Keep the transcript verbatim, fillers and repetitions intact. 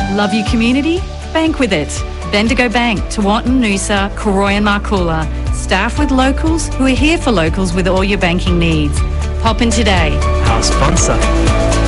Love your community? Bank with it. Bendigo Bank, Tewantin, Noosa, Koroi and Marcoola. Staff with locals who are here for locals with all your banking needs. Pop in today. Our sponsor.